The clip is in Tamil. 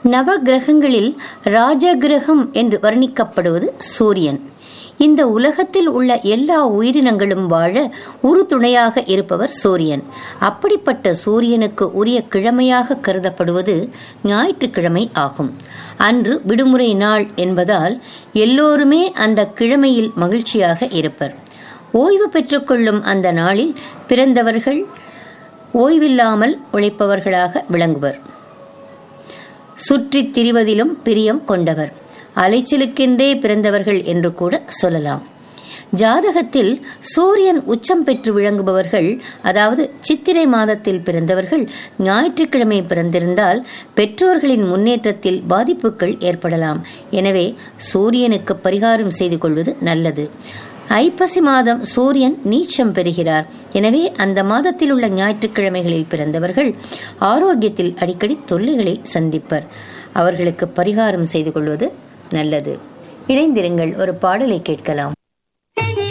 நவ கிரகங்களில் ராஜகிரகம் என்று வர்ணிக்கப்படுவது சூரியன். இந்த உலகத்தில் உள்ள எல்லா உயிரினங்களும் வாழ உறுதுணையாக இருப்பவர் சூரியன். அப்படிப்பட்ட சூரியனுக்கு உரிய கிழமையாக கருதப்படுவது ஞாயிற்றுக்கிழமை ஆகும். அன்று விடுமுறை நாள் என்பதால் எல்லோருமே அந்த கிழமையில் மகிழ்ச்சியாக இருப்பர். ஓய்வு பெற்றுக்கொள்ளும் அந்த நாளில் பிறந்தவர்கள் ஓய்வில்லாமல் உழைப்பவர்களாக விளங்குவர். சுற்றித் திரிவதிலும் பிரியம் கொண்டவர், அலைச்சலுக்கென்றே பிறந்தவர்கள் என்று கூட சொல்லலாம். ஜாதகத்தில் சூரியன் உச்சம் பெற்று விளங்குபவர்கள், அதாவது சித்திரை மாதத்தில் பிறந்தவர்கள் ஞாயிற்றுக்கிழமை பிறந்திருந்தால் பெற்றோர்களின் முன்னேற்றத்தில் பாதிப்புகள் ஏற்படலாம். எனவே சூரியனுக்கு பரிகாரம் செய்து கொள்வது நல்லது. ஐப்பசி மாதம் சூரியன் நீச்சம் பெறுகிறார். எனவே அந்த மாதத்தில் உள்ள ஞாயிற்றுக்கிழமைகளில் பிறந்தவர்கள் ஆரோக்கியத்தில் அடிக்கடி தொல்லைகளை சந்திப்பர். அவர்களுக்கு பரிகாரம் செய்து கொள்வது நல்லது. இணைந்திருங்கள், ஒரு பாடலை கேட்கலாம்.